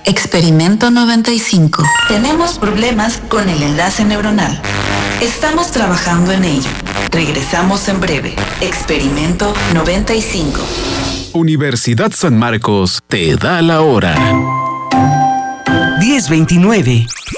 Experimento 95. Tenemos problemas con el enlace neuronal. Estamos trabajando en ello. Regresamos en breve. Experimento 95. Universidad San Marcos te da la hora. 10:29.